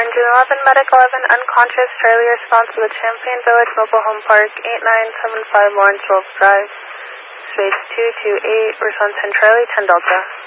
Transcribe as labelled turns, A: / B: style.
A: Engine 11, Medic 11, unconscious, Charlie response to the Champlain Village Mobile Home Park, 8975 Lawrence Wolf Drive, space 228, response 10 Charlie, 10 Delta.